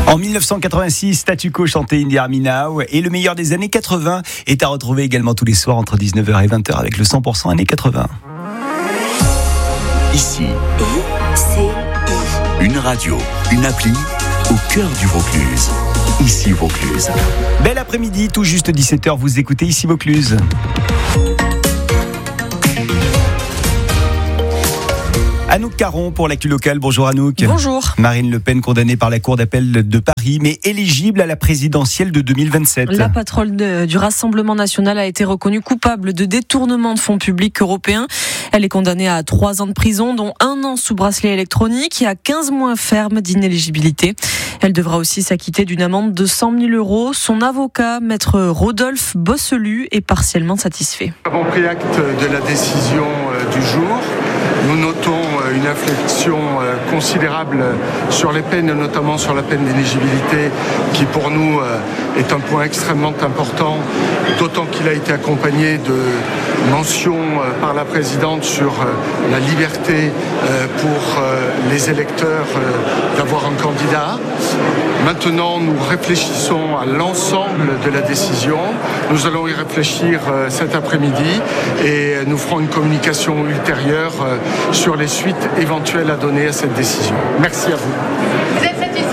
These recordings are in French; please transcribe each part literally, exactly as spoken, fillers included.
En dix-neuf cent quatre-vingt-six, Statu Quo chantait India Me Now et le meilleur des années quatre-vingts est à retrouver également tous les soirs entre dix-neuf heures et vingt heures avec le cent pour cent années quatre-vingts. Ici, I C I. une radio, une appli au cœur du Vaucluse. Ici Vaucluse. Bel après-midi, tout juste dix-sept heures, vous écoutez Ici Vaucluse. Anouk Caron pour l'actu locale. Bonjour Anouk. Bonjour. Marine Le Pen condamnée par la Cour d'appel de Paris, mais éligible à la présidentielle de deux mille vingt-sept. La patronne de, du Rassemblement national a été reconnue coupable de détournement de fonds publics européens. Elle est condamnée à trois ans de prison, dont un an sous bracelet électronique et à quinze mois ferme d'inéligibilité. Elle devra aussi s'acquitter d'une amende de cent mille euros. Son avocat, maître Rodolphe Bosselu, est partiellement satisfait. Nous avons pris acte de la décision du jour. Nous notons une inflexion considérable sur les peines, notamment sur la peine d'éligibilité, qui pour nous est un point extrêmement important, d'autant qu'il a été accompagné de mentions par la présidente sur la liberté pour les électeurs d'avoir un candidat. Maintenant, nous réfléchissons à l'ensemble de la décision. Nous allons y réfléchir cet après-midi et nous ferons une communication ultérieure sur les suites éventuelles à donner à cette décision. Merci à vous. Vous êtes satisfait ?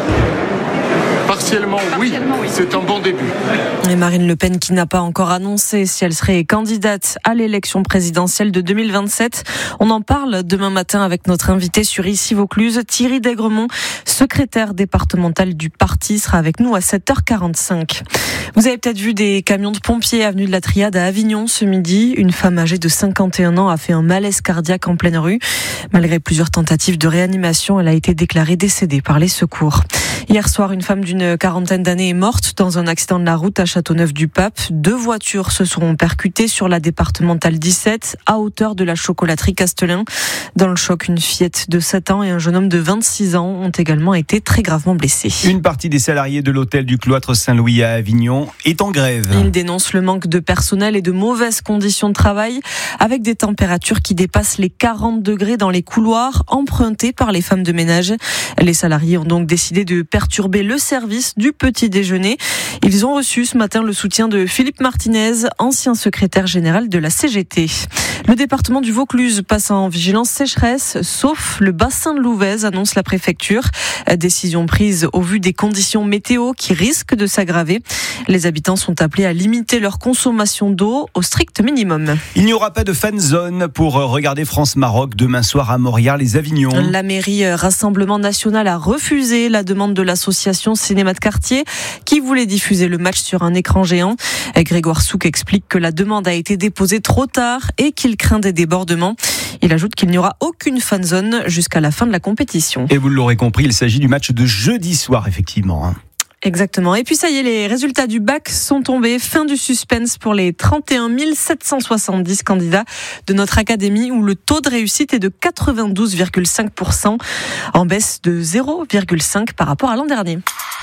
Partiellement, oui. oui. C'est un bon début. Et Marine Le Pen qui n'a pas encore annoncé si elle serait candidate à l'élection présidentielle de deux mille vingt-sept. On en parle demain matin avec notre invité sur Ici Vaucluse, Thierry Daigremont, secrétaire départemental du parti, sera avec nous à sept heures quarante-cinq. Vous avez peut-être vu des camions de pompiers avenue de la Triade à Avignon ce midi. Une femme âgée de cinquante et un ans a fait un malaise cardiaque en pleine rue. Malgré plusieurs tentatives de réanimation, elle a été déclarée décédée par les secours. Hier soir, une femme d'une quarantaine d'années est morte dans un accident de la route à Châteauneuf-du-Pape. Deux voitures se seront percutées sur la départementale dix-sept à hauteur de la chocolaterie Castelin. Dans le choc, une fillette de sept ans et un jeune homme de vingt-six ans ont également été très gravement blessés. Une partie des salariés de l'hôtel du Cloître Saint-Louis à Avignon est en grève. Ils dénoncent le manque de personnel et de mauvaises conditions de travail avec des températures qui dépassent les quarante degrés dans les couloirs empruntés par les femmes de ménage. Les salariés ont donc décidé de perturber le service du petit déjeuner. Ils ont reçu ce matin le soutien de Philippe Martinez, ancien secrétaire général de la C G T. Le département du Vaucluse passe en vigilance sécheresse, sauf le bassin de l'Ouvèze, annonce la préfecture. Décision prise au vu des conditions météo qui risquent de s'aggraver. Les habitants sont appelés à limiter leur consommation d'eau au strict minimum. Il n'y aura pas de fan zone pour regarder France-Maroc demain soir à Montréal-les-Avignon. La mairie Rassemblement national a refusé la demande de l'association Cinéma de quartier qui voulait diffuser le match sur un écran géant. Grégoire Souk explique que la demande a été déposée trop tard et qu'il craint des débordements. Il ajoute qu'il n'y aura aucune fan zone jusqu'à la fin de la compétition. Et vous l'aurez compris, il s'agit du match de jeudi soir, effectivement. Exactement. Et puis ça y est, les résultats du bac sont tombés. Fin du suspense pour les trente et un mille sept cent soixante-dix candidats de notre académie où le taux de réussite est de quatre-vingt-douze virgule cinq pour cent, en baisse de zéro virgule cinq par rapport à l'an dernier.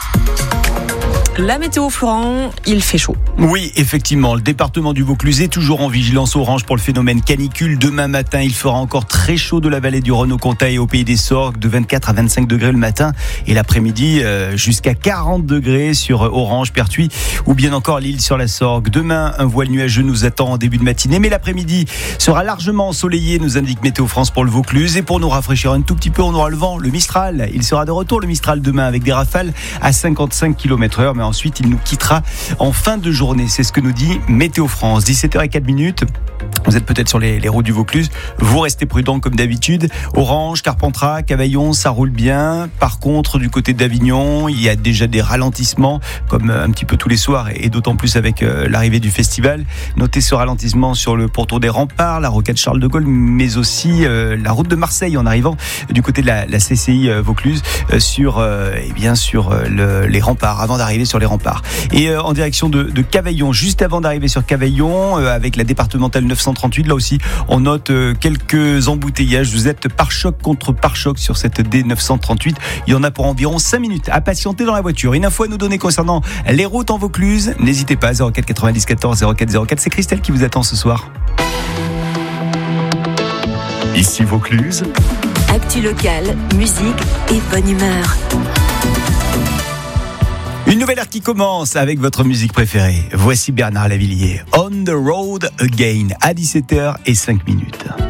La météo, Florent, il fait chaud. Oui, effectivement, le département du Vaucluse est toujours en vigilance orange pour le phénomène canicule. Demain matin, il fera encore très chaud de la vallée du Rhône au Comtat et au Pays des Sorgues, de vingt-quatre à vingt-cinq degrés le matin. Et l'après-midi, euh, jusqu'à quarante degrés sur Orange, Pertuis ou bien encore l'île sur la Sorgue. Demain, un voile nuageux nous attend en début de matinée, mais l'après-midi sera largement ensoleillé, nous indique Météo France pour le Vaucluse. Et pour nous rafraîchir un tout petit peu, on aura le vent, le Mistral. Il sera de retour, le Mistral, demain avec des rafales à cinquante-cinq kilomètres heure, mais ensuite il nous quittera en fin de journée. C'est ce que nous dit Météo France. dix-sept heures zéro quatre minutes. Vous êtes peut-être sur les, les routes du Vaucluse. Vous restez prudents comme d'habitude. Orange, Carpentras, Cavaillon, ça roule bien. Par contre, du côté d'Avignon, il y a déjà des ralentissements, comme un petit peu tous les soirs, et d'autant plus avec euh, l'arrivée du festival. Notez ce ralentissement sur le pourtour des Remparts, la rocade Charles de Gaulle, mais aussi euh, la route de Marseille en arrivant du côté de la, la C C I euh, Vaucluse euh, sur, euh, eh bien, sur euh, le, les Remparts, avant d'arriver sur les Remparts. Et euh, en direction de, de Cavaillon, juste avant d'arriver sur Cavaillon, euh, avec la départementale neuf cent trente-huit, là aussi, on note euh, quelques embouteillages. Vous êtes pare-choc contre pare-choc sur cette D neuf cent trente-huit. Il y en a pour environ cinq minutes à patienter dans la voiture. Une info à nous donner concernant les routes en Vaucluse. N'hésitez pas, zéro quatre quatre-vingt-dix quatorze zéro quatre zéro quatre. C'est Christelle qui vous attend ce soir. Ici Vaucluse. Actu locale, musique et bonne humeur. Une nouvelle heure qui commence avec votre musique préférée. Voici Bernard Lavilliers. On the Road Again. Voici Bernard Lavilliers. On the Road Again à dix-sept heures zéro cinq minutes.